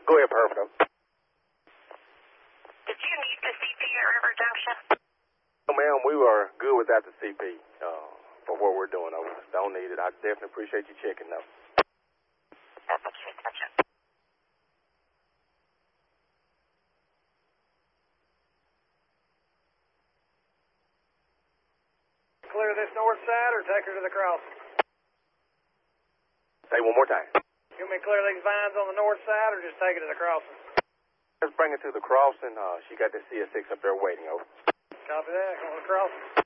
Go ahead, perfect. Did you need the CP at River Junction? No, ma'am, we were good without the CP for what we're doing. Over. Don't need it. I definitely appreciate you checking, though. Okay, gotcha. Clear this north side or take her to the crossing? Say one more time. You want me to clear these vines on the north side or just take it to the crossing? Let's bring it to the crossing. She got the CS6 up there waiting, over. Copy that. Going to the crossing.